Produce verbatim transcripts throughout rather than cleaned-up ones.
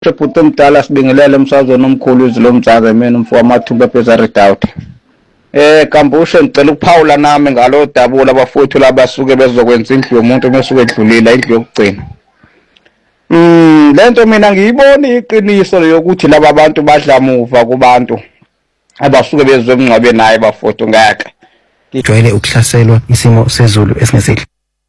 Bhuti mdala sibingelele emsazweni omkhulu izilo mtsaze mina umfo wamathuba pheza redoubt. Eh Kambushe ngicela ukuphawula nami ngalo dabulo abafowethu labasuke bezokwenza indlu yomuntu mesuke edlulile indlu yokugcina. Mm lento mina ngiyibona iqiniso lokuthi laba abantu badla muva kubantu abasuke bezwe emngcwabe naye bafowethu ngaka. Ijwayele ukuhlaselwa isimo sezulu esingesihle.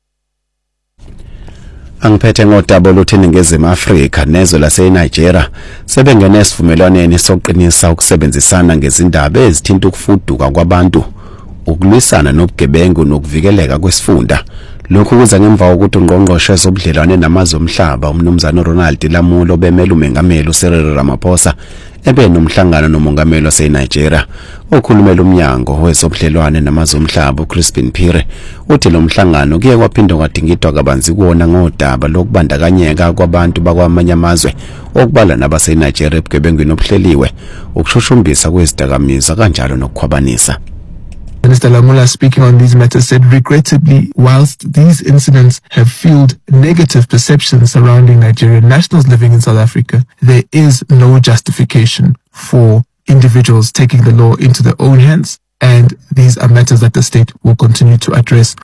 Angiphethe ngodaba luthini ngezwe Afrika nezwe lase Nigeria sebengene esivumelwaneni sokuqinisa ukusebenzisana ngezindaba ezithinta ukufuduka kwabantu, ukulwisana nobugebengu nokuvikeleka kwesifunda. Lokhu kuza ngemva kokuthi ungqongqoshe zobudlelwane namazwe omhlaba umnumzana Ronald Lamulo bemela umengameli uCyril Ramaphosa ebe nomhlangano nomongameli wase Nigeria. Okhulumela umnyango wezobudlelwane namazwe omhlaba uCrispin Phiri uthi lo mhlangano kuye kwaphindwa kwadingidwa kabanzi kuona ngodaba lokubandakanyeka kwabantu bakwamanye amazwe okubala nabase Nigeria ebugebengwini obuhleliwe, ukushushumbisa kwezidakamizwa kanjalo nokukhwabanisa. Minister Lamola, speaking on these matters, said regrettably, whilst these incidents have fueled negative perceptions surrounding Nigerian nationals living in South Africa, there is no justification for individuals taking the law into their own hands, and these are matters that the state will continue to address.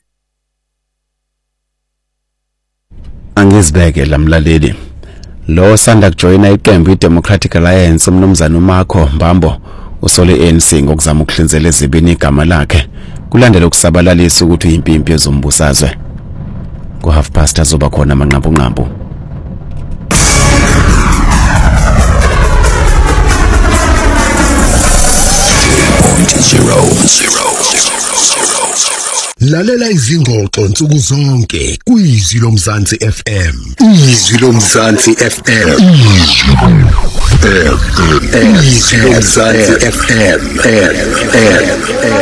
Angizibeke lamlaleli lo sanda kujoyina iqembu iDemocratic Alliance umnumzana uMarco Mbambo usole A N C ngokuzama ukuhlinzela ezibini igama lakhe kulandela ukusabalalisa ukuthi uyimpimpi yezombusazwe. Ku half past azoba khona amanqampu nqampu. Lalela izingxoxo nsuku zonke kuyizwi lomzansi F M. Izwi lomzansi F M. Izwi lomzansi F M.